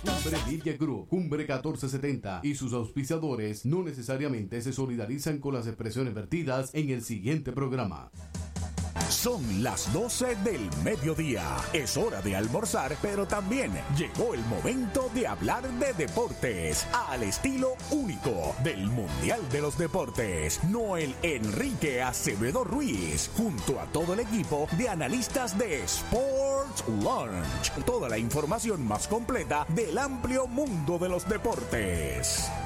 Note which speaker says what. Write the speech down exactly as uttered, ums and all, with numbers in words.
Speaker 1: Cumbre Media Group, Cumbre catorce setenta y sus auspiciadores no necesariamente se solidarizan con las expresiones vertidas en el siguiente programa.
Speaker 2: Son las doce del mediodía. Es hora de almorzar, pero también llegó el momento de hablar de deportes al estilo único del Mundial de los Deportes. Noel Enrique Acevedo Ruiz, junto a todo el equipo de analistas de Sports Lunch. Toda la información más completa del amplio mundo de los deportes.